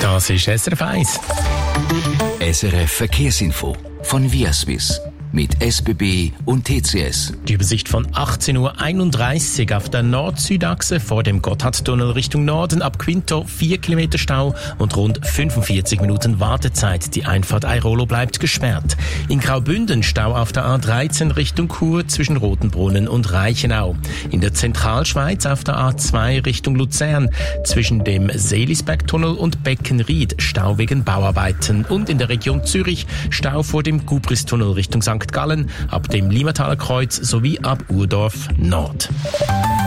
Das ist SRF 1. SRF Verkehrsinfo von Viaswiss mit SBB und TCS. Die Übersicht von 18.31 Uhr auf der Nord-Süd-Achse vor dem Gotthardtunnel Richtung Norden ab Quinto 4 Kilometer Stau und rund 45 Minuten Wartezeit. Die Einfahrt Airolo bleibt gesperrt. In Graubünden Stau auf der A13 Richtung Chur zwischen Rotenbrunnen und Reichenau. In der Zentralschweiz auf der A2 Richtung Luzern zwischen dem Seelisbergtunnel und Beckenried Stau wegen Bauarbeiten. Und in der Region Zürich Stau vor dem Gubristunnel Richtung St. Gallen ab dem Limataler Kreuz sowie ab Urdorf Nord.